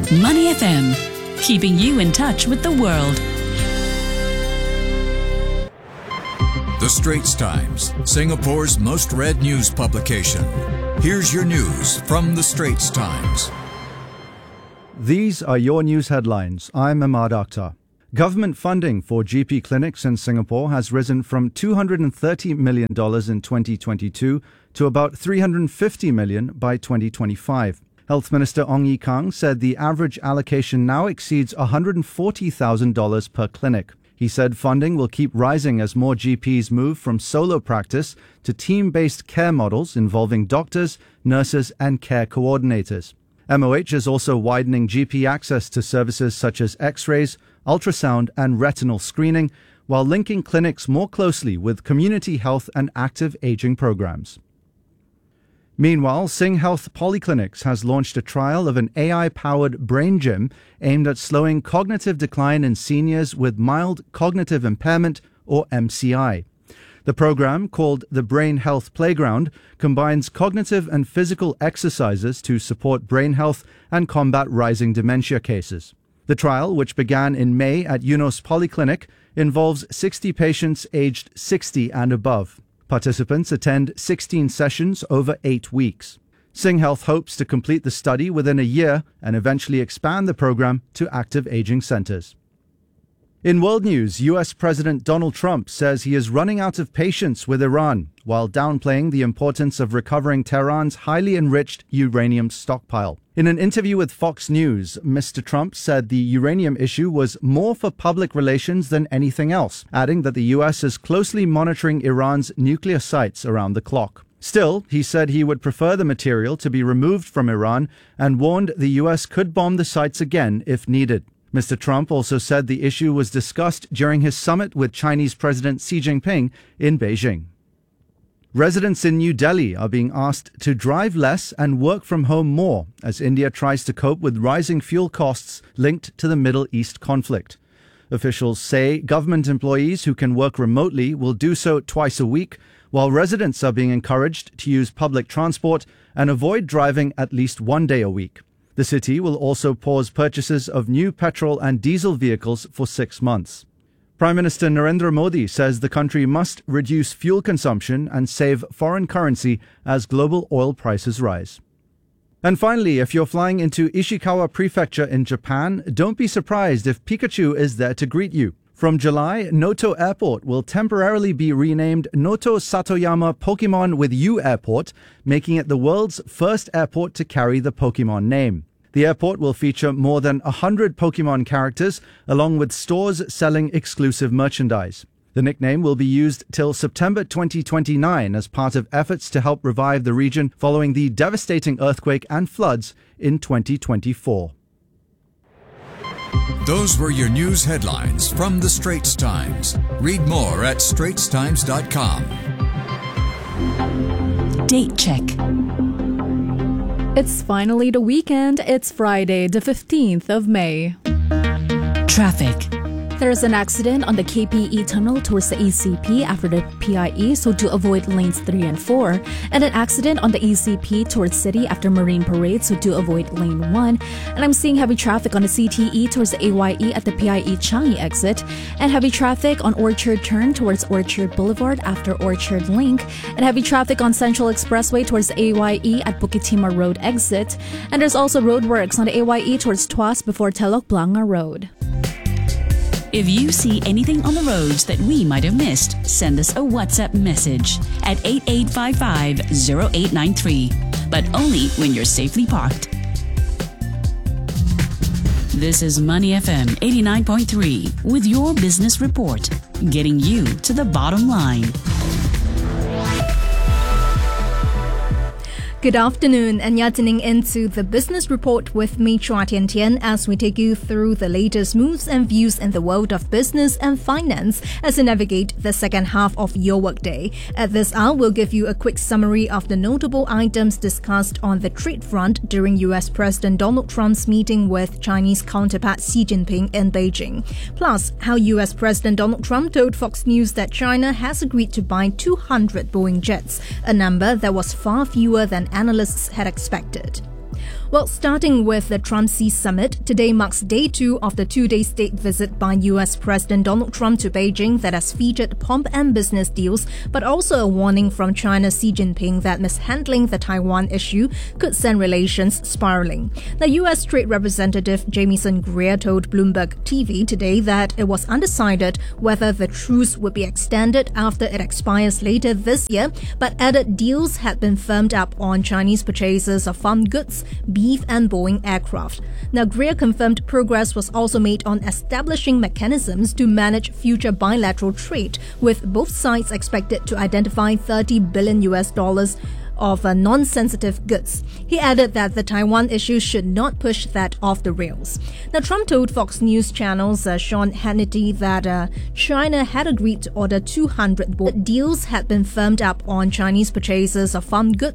Money FM, keeping you in touch with the world. The Straits Times, Singapore's most read news publication. Here's your news from The Straits Times. These are your news headlines. I'm Ahmad Akhtar. Government funding for GP clinics in Singapore has risen from $230 million in 2022 to about $350 million by 2025. Health Minister Ong Ye Kung said the average allocation now exceeds $140,000 per clinic. He said funding will keep rising as more GPs move from solo practice to team-based care models involving doctors, nurses, and care coordinators. MOH is also widening GP access to services such as X-rays, ultrasound, and retinal screening, while linking clinics more closely with community health and active aging programs. Meanwhile, Sing Health Polyclinics has launched a trial of an AI-powered brain gym aimed at slowing cognitive decline in seniors with mild cognitive impairment, or MCI. The program, called the Brain Health Playground, combines cognitive and physical exercises to support brain health and combat rising dementia cases. The trial, which began in May at Eunos Polyclinic, involves 60 patients aged 60 and above. Participants attend 16 sessions over 8 weeks. Sing Health hopes to complete the study within a year and eventually expand the program to active aging centers. In world news, U.S. President Donald Trump says he is running out of patience with Iran, while downplaying the importance of recovering Tehran's highly enriched uranium stockpile. In an interview with Fox News, Mr. Trump said the uranium issue was more for public relations than anything else, adding that the U.S. is closely monitoring Iran's nuclear sites around the clock. Still, he said he would prefer the material to be removed from Iran and warned the U.S. could bomb the sites again if needed. Mr. Trump also said the issue was discussed during his summit with Chinese President Xi Jinping in Beijing. Residents in New Delhi are being asked to drive less and work from home more as India tries to cope with rising fuel costs linked to the Middle East conflict. Officials say government employees who can work remotely will do so twice a week, while residents are being encouraged to use public transport and avoid driving at least one day a week. The city will also pause purchases of new petrol and diesel vehicles for 6 months. Prime Minister Narendra Modi says the country must reduce fuel consumption and save foreign currency as global oil prices rise. And finally, if you're flying into Ishikawa Prefecture in Japan, don't be surprised if Pikachu is there to greet you. From July, Noto Airport will temporarily be renamed Noto Satoyama Pokemon with You Airport, making it the world's first airport to carry the Pokemon name. The airport will feature more than 100 Pokemon characters, along with stores selling exclusive merchandise. The nickname will be used till September 2029 as part of efforts to help revive the region following the devastating earthquake and floods in 2024. Those were your news headlines from The Straits Times. Read more at straitstimes.com. Date check. It's finally the weekend. It's Friday, the 15th of May. Traffic. There's an accident on the KPE tunnel towards the ECP after the PIE, so do avoid lanes 3 and 4. And an accident on the ECP towards City after Marine Parade, so do avoid lane 1. And I'm seeing heavy traffic on the CTE towards the AYE at the PIE Changi exit. And heavy traffic on Orchard Turn towards Orchard Boulevard after Orchard Link. And heavy traffic on Central Expressway towards the AYE at Bukit Timah Road exit. And there's also roadworks on the AYE towards Tuas before Telok Blangah Road. If you see anything on the roads that we might have missed, send us a WhatsApp message at 8855-0893, but only when you're safely parked. This is Money FM 89.3 with your business report, getting you to the bottom line. Good afternoon, and you're tuning into the Business Report with me, Chua Tian Tian, as we take you through the latest moves and views in the world of business and finance as we navigate the second half of your workday. At this hour, we'll give you a quick summary of the notable items discussed on the trade front during US President Donald Trump's meeting with Chinese counterpart Xi Jinping in Beijing. Plus, how US President Donald Trump told Fox News that China has agreed to buy 200 Boeing jets, a number that was far fewer than analysts had expected. Well, starting with the Trump-Xi summit, today marks day 2 of the 2-day state visit by US President Donald Trump to Beijing that has featured pomp and business deals, but also a warning from China's Xi Jinping that mishandling the Taiwan issue could send relations spiraling. The US Trade Representative Jamieson Greer told Bloomberg TV today that it was undecided whether the truce would be extended after it expires later this year, but added deals had been firmed up on Chinese purchases of farm goods, beef and Boeing aircraft. Now, Greer confirmed progress was also made on establishing mechanisms to manage future bilateral trade, with both sides expected to identify $30 billion of non-sensitive goods. He added that the Taiwan issue should not push that off the rails. Now, Trump told Fox News Channel's Sean Hannity that China had agreed to order 200 deals had been firmed up on Chinese purchases of farm goods,